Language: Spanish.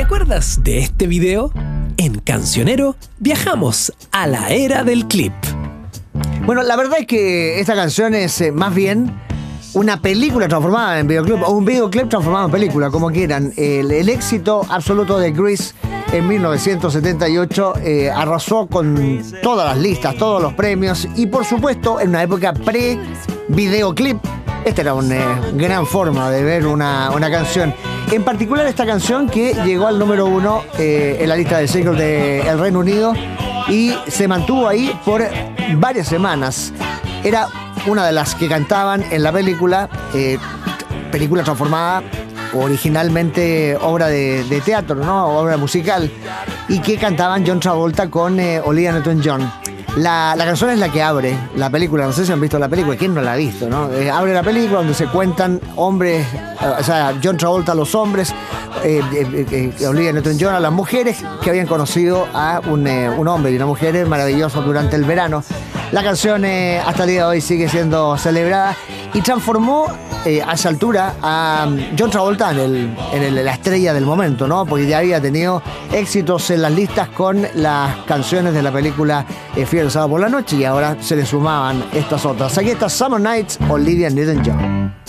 ¿Te acuerdas de este video? En Cancionero viajamos a la era del clip. Bueno, la verdad es que esta canción es más bien una película transformada en videoclip, o un videoclip transformado en película, como quieran. El éxito absoluto de Grease en 1978 arrasó con todas las listas, todos los premios, y por supuesto en una época pre-videoclip. Esta era una gran forma de ver una canción. En particular esta canción que llegó al número 1 en la lista de singles del Reino Unido y se mantuvo ahí por varias semanas. Era una de las que cantaban en la película, película transformada originalmente obra de teatro, ¿no? Obra musical, y que cantaban John Travolta con Olivia Newton-John. La canción es la que abre la película. No sé si han visto la película, ¿quién no la ha visto, no? Abre la película donde se cuentan hombres, o sea, John Travolta a los hombres, Olivia Newton-John a las mujeres que habían conocido a un hombre y una mujer maravillosos durante el verano. La canción hasta el día de hoy sigue siendo celebrada y transformó a esa altura a John Travolta en la estrella del momento, ¿no? Porque ya había tenido éxitos en las listas con las canciones de la película Fiebre el sábado por la noche, y ahora se le sumaban estas otras. Aquí está Summer Nights, Olivia Newton-John.